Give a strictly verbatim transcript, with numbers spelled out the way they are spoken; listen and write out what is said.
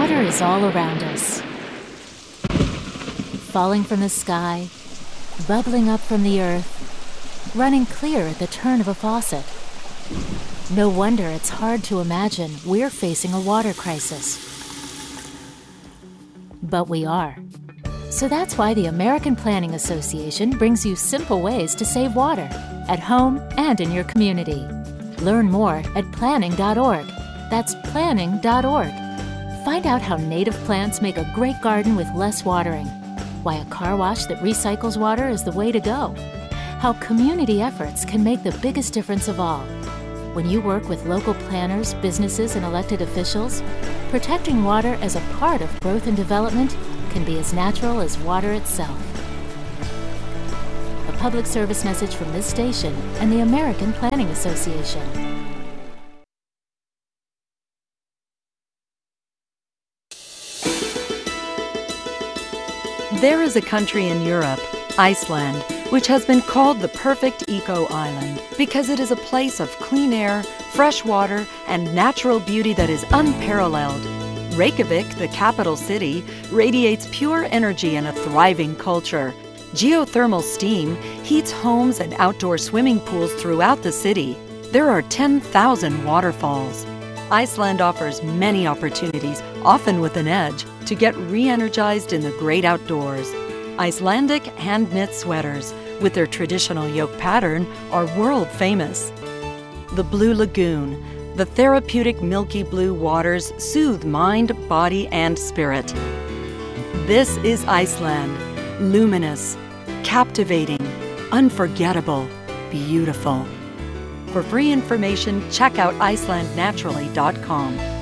Water is all around us. Falling from the sky, bubbling up from the earth, running clear at the turn of a faucet. No wonder it's hard to imagine we're facing a water crisis. But we are. So that's why the American Planning Association brings you simple ways to save water at home and in your community. Learn more at planning dot org. That's planning dot org. Find out how native plants make a great garden with less watering, why a car wash that recycles water is the way to go, how community efforts can make the biggest difference of all. When you work with local planners, businesses, and elected officials, protecting water as a part of growth and development can be as natural as water itself. A public service message from this station and the American Planning Association. There is a country in Europe, Iceland, which has been called the perfect eco-island because it is a place of clean air, fresh water, and natural beauty that is unparalleled. Reykjavik, the capital city, radiates pure energy and a thriving culture. Geothermal steam heats homes and outdoor swimming pools throughout the city. There are ten thousand waterfalls. Iceland offers many opportunities, often with an edge, to get re-energized in the great outdoors. Icelandic hand-knit sweaters, with their traditional yoke pattern, are world famous. The Blue Lagoon. The therapeutic milky blue waters soothe mind, body, and spirit. This is Iceland. Luminous, captivating, unforgettable, beautiful. For free information, check out iceland naturally dot com.